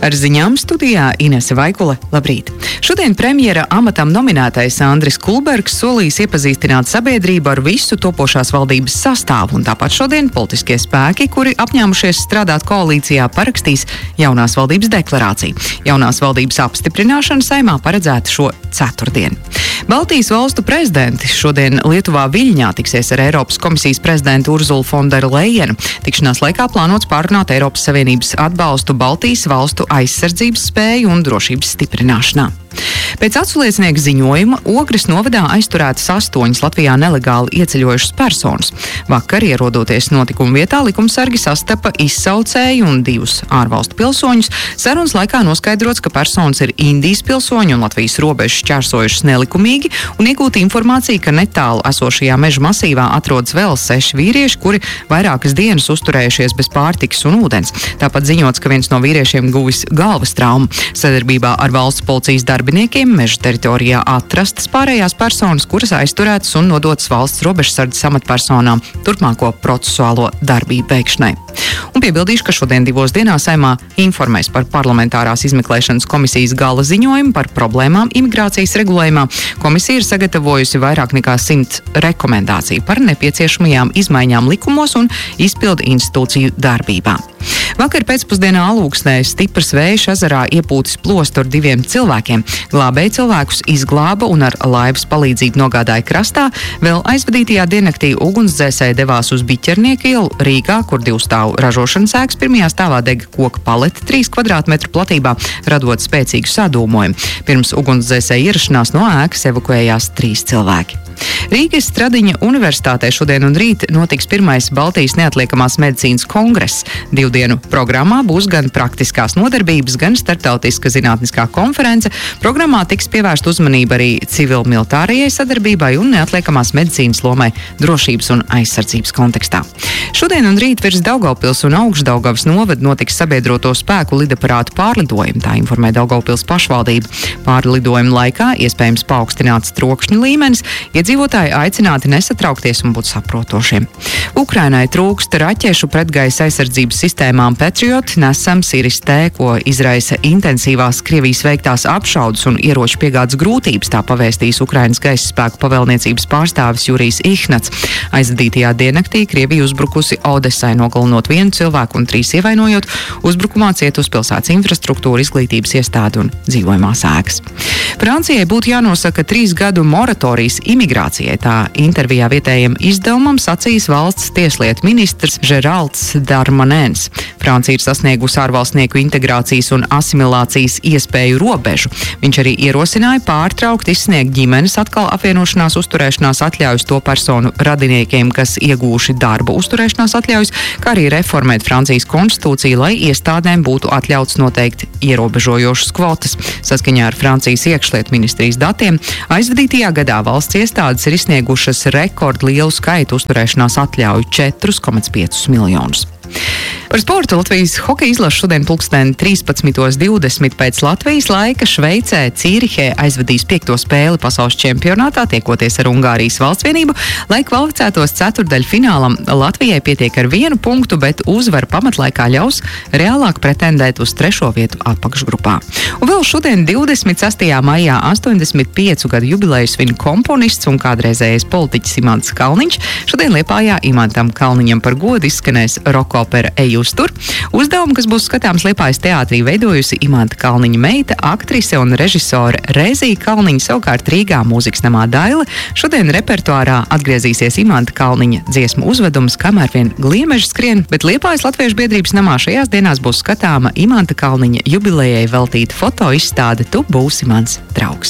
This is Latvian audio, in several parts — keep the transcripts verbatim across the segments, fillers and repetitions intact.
Ar ziņām studijā Inese Vaikule. Labrīt! Šodien premjera amatam nominētais Andris Kulbergs solīs iepazīstināt sabiedrību ar visu topošās valdības sastāvu, un tāpat šodien politiskie spēki, kuri apņēmušies strādāt koalīcijā, parakstīs jaunās valdības deklarāciju. Jaunās valdības apstiprināšana Saeimā paredzēta šo ceturtdienu. Baltijas valstu prezidenti šodien Lietuvā Viļņā tiksies ar Eiropas komisijas prezidentu Urzulu fon der Lejenu. Tikšanās laikā plānots pārunāt Eiropas Savienības atbalstu Baltijas valstu aizsardzības spēju un drošības stiprināšanā. Pēc aculiecinieka ziņojuma Ogres novadā aizturētas astoņas Latvijā nelegāli ieceļojušas personas. Vakar, ierodoties notikuma vietā, likumsargi sastapa izsaucēju un divus ārvalstu pilsoņus. Sarunas laikā noskaidrots, ka personas ir Indijas pilsoņi un Latvijas robežu šķērsojušas nelikumīgi, un iegūta informācija, ka netālu esošajā meža masīvā atrodas vēl seši vīrieši, kuri vairākas dienas uzturējušies bez pārtikas un ūdens. Tāpat ziņots, ka viens no vīriešiem guvis galvas traumu. Sadarbībā ar valsts policijas darbiniekiem meža teritorijā atrastas pārējās personas, kuras aizturētas un nodotas valsts robežsardzes amatpersonām turpmāko procesuālo darbību veikšanai. Un piebildīšu, ka šodien divos dienās Saeimā informēs par parlamentārās izmeklēšanas komisijas gala ziņojumu par problēmām imigrācijas regulējumā. Komisija ir sagatavojusi vairāk nekā simt rekomendāciju par nepieciešamajām izmaiņām likumos un izpildu institūciju darbībā. Vakar pēcpusdienā Alūksnē stiprs vējš ezerā iepūtis plostu ar diviem cilvēkiem. Glābēji cilvēkus izglāba un ar laivas palīdzību nogādāja krastā. Vēl aizvadītajā diennaktī ugunsdzēsēji devās uz Biķernieku ielu Rīgā, kur divstāvu ražošanas ēkas pirmajā stāvā dega koka palete trīs kvadrātmetru platībā, radot spēcīgu sadūmojumu. Pirms ugunsdzēsēju ierašanās no ēkas evakuējās trīs cilvēki. Rīgas Stradiņa universitātē šodien un rīt notiks pirmais Baltijas neatliekamās medicīnas kongress. Divdienu programmā būs gan praktiskās nodarbības, gan starptautiska zinātniskā konference. Programmā tiks pievērsta uzmanība arī civil-militārajai sadarbībai un neatliekamās medicīnas lomai drošības un aizsardzības kontekstā. Šodien un rīt virs Daugavpils un Augšdaugavas novada notiks sabiedroto spēku lidaparātu pārlidojumi, tā informē Daugavpils pašvaldība. Pārlidojuma laikā iespējams paaugstināts trokšņa līmenis, iedzīvotāji aicināti nesatraukties un būt saprotošiem. Ukrainai trūkst raķešu pretgaisa aizsardzības sistēmām Patriot, nesams Iris-T, ko izraisa intensīvās Krievijas veiktās apšaudes un ieroču piegādes grūtības, tā pavēstījis Ukrainas gaisa spēku pavēlniecības pārstāvis Jurijs Ihnats. Aizvadītajā diennaktī Krievija uzbrukusi Odesai, nogalinot vienu cilvēku un trīs ievainojot. Uzbrukumā cietusi pilsētas infrastruktūra, izglītības iestāde un dzīvojamās ēkas. Francijai būtu jānosaka trīs gadu moratorijas imigrācijai, tā intervijā vietējiem izdevumam sacījis valsts tieslietu ministrs Žeralds Darmanens. Francija ir sasniegusi ārvalstnieku integrācijas un asimilācijas iespēju robežu. Viņš arī ierosināja pārtraukt izsniegt ģimenes atkal apvienošanās uzturēšanās atļaujas to personu radiniekiem, kas iegūši darba uzturēšanās atļaujas, kā arī reformēt Francijas konstitūciju, lai iestādēm būtu atļauts noteikt ierobežojošas kvotas. Saskaņā ar Francijas iekšlietu ministrijas datiem aizvadītajā gadā valsts iestādes ir izsniegušas rekordlielu skaitu uzturēšanās atļauju - četri komats pieci miljonus. Par sportu Latvijas hokeja izlase šodien pulksten trīspadsmitos divdesmit pēc Latvijas laika Šveicē Cīrihē aizvadīs piekto spēli pasaules čempionātā, tiekoties ar Ungārijas valstsvienību. Lai kvalificētos ceturdaļfinālam, Latvijai pietiek ar vienu punktu, bet uzvara pamatlaikā ļaus reālāk pretendēt uz trešo vietu apakšgrupā. Un vēl šodien divdesmit sastajā maijā astoņdesmit piecu gadu jubileju svin komponists un kādreizējais politiķis Imants Kalniņš. Šodien Liepājā Imantam Kalniņam par godu izskanēs roka opera Ejus tur. Uzdevumu, kas būs skatāms Liepājas teātrī, veidojusi Imanta Kalniņa meita, aktrise un režisore Rēzija Kalniņa, savukārt Rīgā mūzikas namā Daile. Šodien repertuārā atgriezīsies Imanta Kalniņa dziesmu uzvedums, kamēr vien gliemeži skrien, bet Liepājas Latviešu biedrības namā šajās dienās būs skatāma Imanta Kalniņa jubilejai veltīta fotoizstāde Tu būsi mans draugs.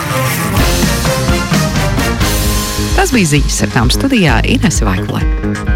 Tas bija ziņas, ar tām studijā Inese Vaikule.